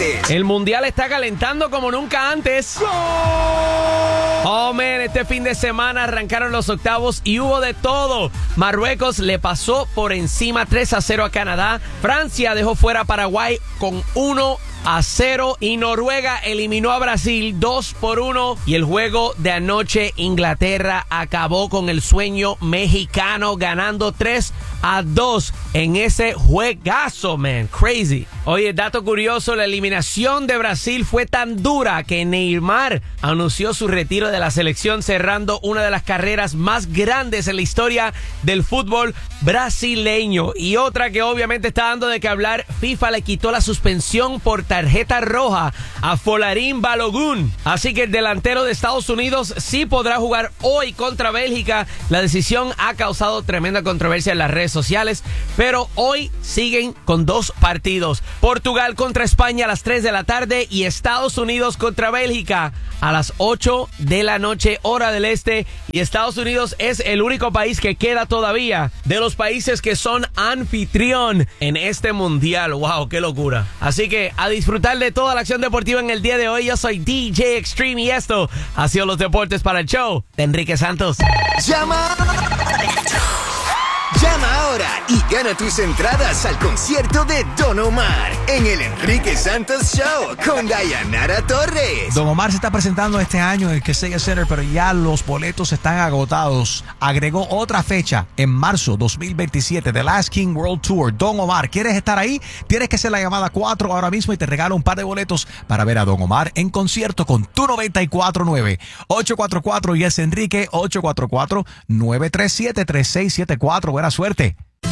deportes. El mundial está calentando como nunca antes. Oh, man, este fin de semana arrancaron los octavos y hubo de todo. Marruecos le pasó por encima 3-0 a Canadá. Francia dejó fuera a Paraguay con 1-0 y Noruega eliminó a Brasil 2-1. Y el juego de anoche, Inglaterra acabó con el sueño mexicano ganando 3-2 en ese juegazo, man. Crazy. Oye, dato curioso, la eliminación de Brasil fue tan dura que Neymar anunció su retiro de la selección, cerrando una de las carreras más grandes en la historia del fútbol brasileño. Y otra que obviamente está dando de qué hablar, FIFA le quitó la suspensión por tarjeta roja a Folarin Balogun. Así que el delantero de Estados Unidos sí podrá jugar hoy contra Bélgica. La decisión ha causado tremenda controversia en las redes sociales, pero hoy siguen con 2 partidos. Portugal contra España a las 3 de la tarde y Estados Unidos contra Bélgica a las 8 de la noche, hora del este. Y Estados Unidos es el único país que queda todavía de los países que son anfitrión en este mundial. ¡Wow! ¡Qué locura! Así que a disfrutar de toda la acción deportiva en el día de hoy. Yo soy DJ Extreme y esto ha sido los deportes para el show de Enrique Santos. Llama ahora y gana tus entradas al concierto de Don Omar en el Enrique Santos Show con Dayanara Torres. Don Omar se está presentando este año en el Kaseya Center, pero ya los boletos están agotados. Agregó otra fecha en marzo 2027, The Last King World Tour. Don Omar, ¿quieres estar ahí? Tienes que hacer la llamada 4 ahora mismo y te regalo un par de boletos para ver a Don Omar en concierto con tu 94.9. 844 y es Enrique 844-937-3674. Buena suerte.